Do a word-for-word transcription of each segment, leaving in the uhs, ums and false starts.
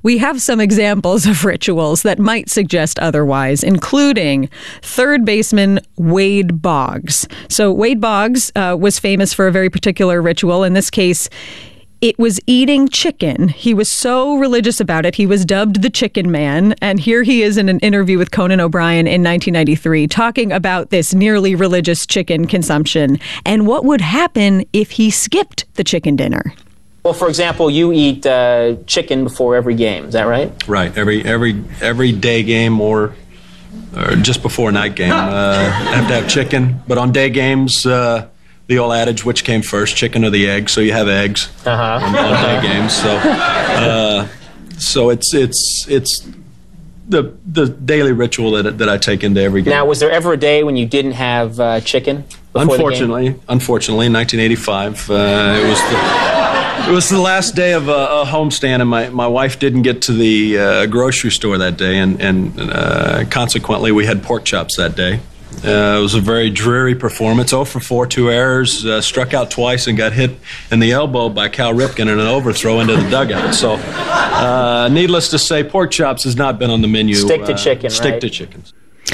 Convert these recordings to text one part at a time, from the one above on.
we have some examples of rituals that might suggest otherwise, including third baseman Wade Boggs. So Wade Boggs uh, was famous for a very particular ritual. In this case, it was eating chicken. He was so religious about it, he was dubbed the Chicken Man. And here he is in an interview with Conan O'Brien in nineteen ninety-three talking about this nearly religious chicken consumption and what would happen if he skipped the chicken dinner. Well, for example, you eat uh, chicken before every game. Is that right? Right. Every every every day game or or just before a night game, uh, have to have chicken. But on day games, uh, the old adage, which came first, chicken or the egg? So you have eggs uh-huh. on, on day games. So, uh, so it's it's it's the the daily ritual that that I take into every game. Now, was there ever a day when you didn't have uh, chicken? Unfortunately, unfortunately, in nineteen eighty-five, uh, it was the. It was the last day of a, a homestand, and my, my wife didn't get to the uh, grocery store that day, and, and uh, consequently, we had pork chops that day. Uh, it was a very dreary performance. oh for four, two errors, uh, struck out twice, and got hit in the elbow by Cal Ripken in an overthrow into the dugout. So, uh, needless to say, pork chops has not been on the menu. Stick to uh, chicken, Stick right? to chickens.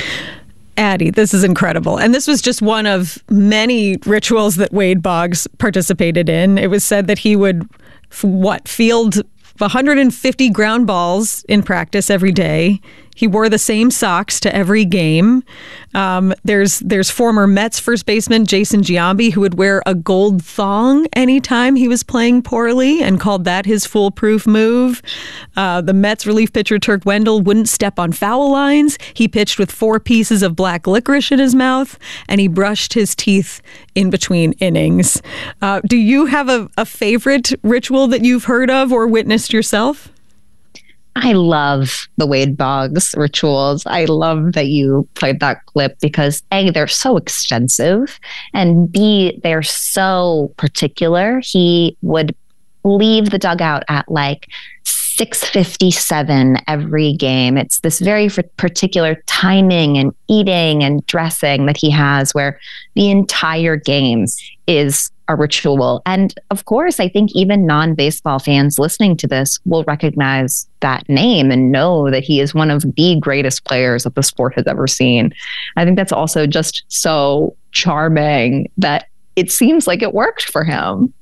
Addie, this is incredible. And this was just one of many rituals that Wade Boggs participated in. It was said that he would, what, field one hundred fifty ground balls in practice every day. He wore the same socks to every game. Um, there's there's former Mets first baseman Jason Giambi who would wear a gold thong anytime he was playing poorly and called that his foolproof move. Uh, the Mets relief pitcher Turk Wendell wouldn't step on foul lines. He pitched with four pieces of black licorice in his mouth, and he brushed his teeth in between innings. Uh, do you have a, a favorite ritual that you've heard of or witnessed yourself? I love the Wade Boggs rituals. I love that you played that clip because A, they're so extensive, and B, they're so particular. He would leave the dugout at like six fifty-seven every game. It's this very particular timing and eating and dressing that he has where the entire game is a ritual. And of course, I think even non-baseball fans listening to this will recognize that name and know that he is one of the greatest players that the sport has ever seen. I think that's also just so charming that it seems like it worked for him.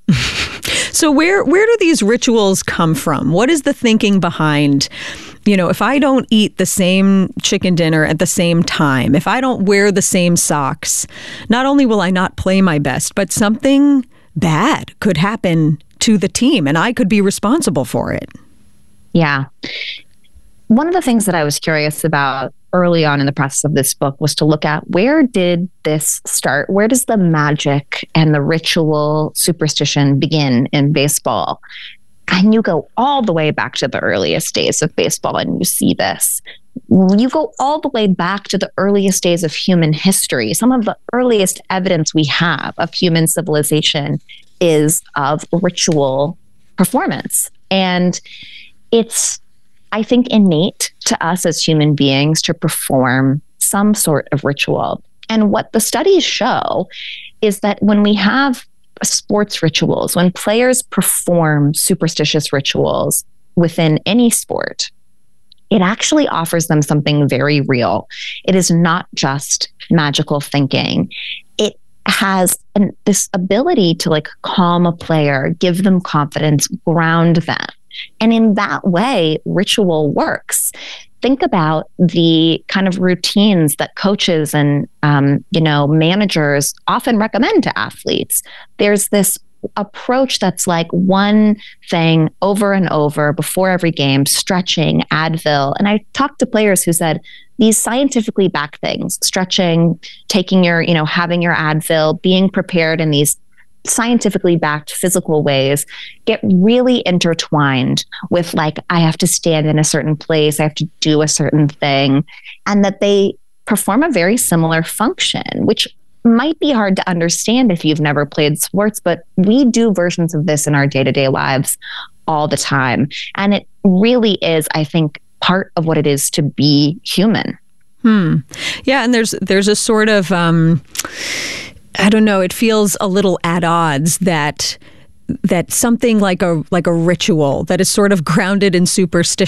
So where where do these rituals come from? What is the thinking behind, you know, if I don't eat the same chicken dinner at the same time, if I don't wear the same socks, not only will I not play my best, but something bad could happen to the team and I could be responsible for it. Yeah. One of the things that I was curious about early on in the process of this book was to look at where did this start? Where does the magic and the ritual superstition begin in baseball? And you go all the way back to the earliest days of baseball and you see this. You go all the way back to the earliest days of human history. Some of the earliest evidence we have of human civilization is of ritual performance. And it's, I think, innate to us as human beings to perform some sort of ritual. And what the studies show is that when we have sports rituals, when players perform superstitious rituals within any sport, it actually offers them something very real. It is not just magical thinking. It has an, this ability to like calm a player, give them confidence, ground them. And in that way, ritual works. Think about the kind of routines that coaches and, um, you know, managers often recommend to athletes. There's this approach that's like one thing over and over before every game, stretching, Advil. And I talked to players who said these scientifically backed things, stretching, taking your, you know, having your Advil, being prepared in these scientifically backed physical ways get really intertwined with like, I have to stand in a certain place, I have to do a certain thing, and that they perform a very similar function, which might be hard to understand if you've never played sports, but we do versions of this in our day-to-day lives all the time. And it really is, I think, part of what it is to be human. Hmm. Yeah, and there's there's a sort of um I don't know, it feels a little at odds that that something like a like a ritual that is sort of grounded in superstition